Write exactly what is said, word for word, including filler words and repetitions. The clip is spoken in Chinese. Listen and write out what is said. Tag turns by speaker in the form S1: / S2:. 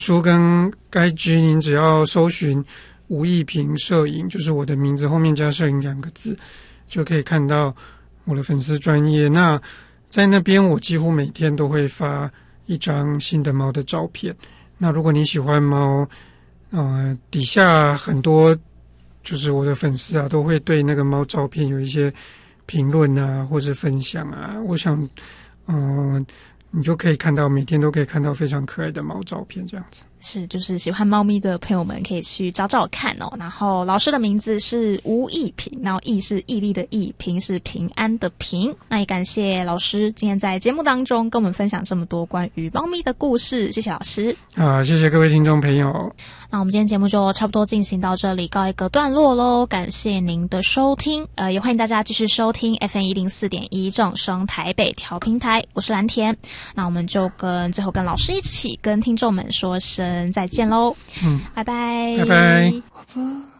S1: 书跟 I G 您只要搜寻吴益平摄影，就是我的名字后面加摄影两个字，就可以看到我的粉丝专页。那在那边我几乎每天都会发一张新的猫的照片。那如果你喜欢猫，呃，底下很多就是我的粉丝啊，都会对那个猫照片有一些评论啊，或者分享啊。我想，嗯、呃，你就可以看到每天都可以看到非常可爱的猫照片，这样子。
S2: 是，就是喜欢猫咪的朋友们可以去找找看哦。然后老师的名字是吴益平，然后益是毅力的毅，平是平安的平。那也感谢老师今天在节目当中跟我们分享这么多关于猫咪的故事，谢谢老师。
S1: 啊，谢谢各位听众朋友。
S2: 那我们今天节目就差不多进行到这里，告一个段落咯，感谢您的收听，呃，也欢迎大家继续收听 F M 一零四点一 正声台北调频台，我是蓝田。那我们就跟最后跟老师一起跟听众们说声再见咯，
S1: 嗯，
S2: 拜拜，
S1: 拜拜。